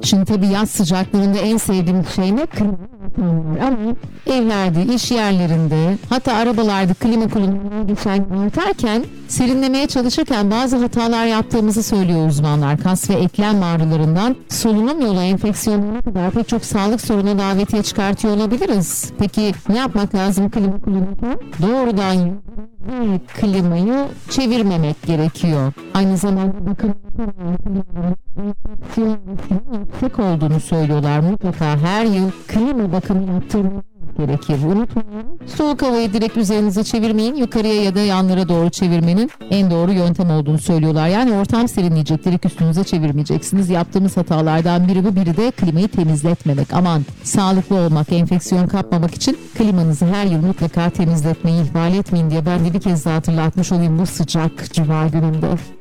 Şimdi tabii yaz sıcaklarında en sevdiğim şey ne? Klima. Ama evlerde, iş yerlerinde, hatta arabalarda klima kullanırken serinlemeye çalışırken bazı hatalar yaptığımızı söylüyor uzmanlar. Kas ve eklem ağrılarından solunum yolu enfeksiyonuna kadar pek çok sağlık sorunu davetiye çıkartıyor olabiliriz. Peki ne yapmak lazım klima kullanırken? Doğrudan klimayı çevirmemek gerekiyor. Aynı zamanda bakın yüksek olduğunu söylüyorlar. Mutlaka her yıl klima bakımı yaptırmak gerekir. Unutmayın. Soğuk havayı direkt üzerinize çevirmeyin. Yukarıya ya da yanlara doğru çevirmenin en doğru yöntem olduğunu söylüyorlar. Yani ortam serinleyecek. Direkt üstünüze çevirmeyeceksiniz. Yaptığımız hatalardan biri bu. Biri de klimayı temizletmemek. Aman sağlıklı olmak, enfeksiyon kapmamak için klimanızı her yıl mutlaka temizletmeyi ihmal etmeyin diye ben de bir kez daha hatırlatmış olayım bu sıcak cuma gününde.